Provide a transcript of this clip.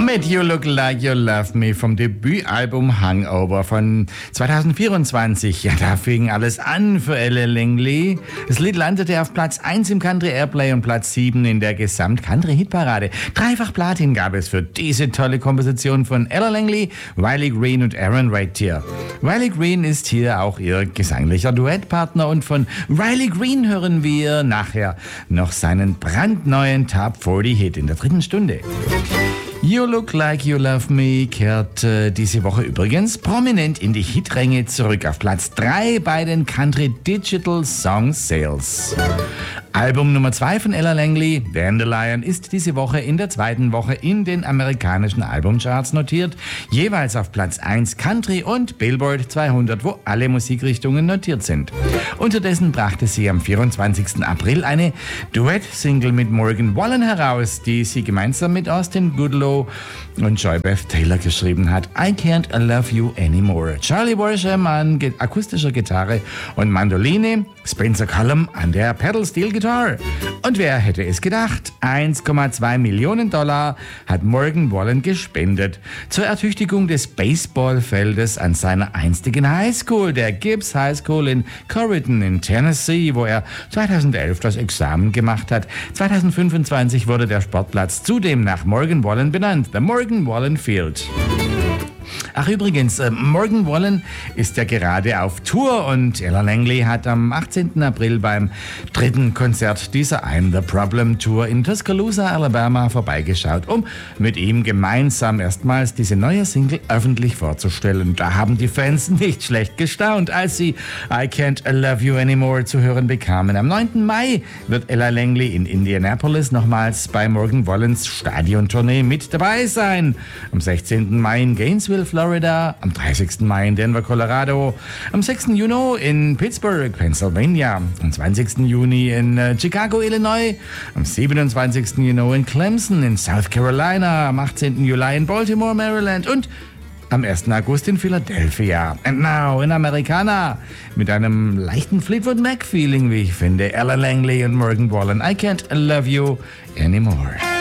Mit You Look Like You Love Me vom Debütalbum Hangover von 2024. Ja, da fing alles an für Ella Langley. Das Lied landete auf Platz 1 im Country Airplay und Platz 7 in der Gesamt-Country-Hitparade. Dreifach Platin gab es für diese tolle Komposition von Ella Langley, Riley Green und Aaron Wright-Tier. Riley Green ist hier auch ihr gesanglicher Duettpartner und von Riley Green hören wir nachher noch seinen brandneuen Top 40 Hit in der dritten Stunde. You Look Like You Love Me kehrt diese Woche übrigens prominent in die Hitränge zurück auf Platz 3 bei den Country Digital Song Sales. Album Nummer 2 von Ella Langley, Dandelion, ist diese Woche in der zweiten Woche in den amerikanischen Albumcharts notiert, jeweils auf Platz 1 Country und Billboard 200, wo alle Musikrichtungen notiert sind. Unterdessen brachte sie am 24. April eine Duett-Single mit Morgan Wallen heraus, die sie gemeinsam mit Austin Goodlow und Joy Beth Taylor geschrieben hat. I Can't Love You Anymore. Charlie Worsham an akustischer Gitarre und Mandoline, Spencer Cullum an der Pedal Steel Guitar. Und wer hätte es gedacht? 1,2 Millionen Dollar hat Morgan Wallen gespendet zur Ertüchtigung des Baseballfeldes an seiner einstigen Highschool, der Gibbs High School in Corrigan in Tennessee, wo er 2011 das Examen gemacht hat. 2025 wurde der Sportplatz zudem nach Morgan Wallen benannt, the Morgan Wallen Field. Ach übrigens, Morgan Wallen ist ja gerade auf Tour und Ella Langley hat am 18. April beim dritten Konzert dieser I'm the Problem Tour in Tuscaloosa, Alabama vorbeigeschaut, um mit ihm gemeinsam erstmals diese neue Single öffentlich vorzustellen. Da haben die Fans nicht schlecht gestaunt, als sie I Can't Love You Anymore zu hören bekamen. Am 9. Mai wird Ella Langley in Indianapolis nochmals bei Morgan Wallens Stadiontournee mit dabei sein. Am 16. Mai in Gainesville, Florida, am 30. Mai in Denver, Colorado, am 6. Juni in Pittsburgh, Pennsylvania, am 20. Juni in Chicago, Illinois, am 27. Juni in Clemson in South Carolina, am 18. Juli in Baltimore, Maryland und am 1. August in Philadelphia. And now in Americana mit einem leichten Fleetwood Mac-Feeling, wie ich finde, Ella Langley und Morgan Wallen. I Can't Love You Anymore.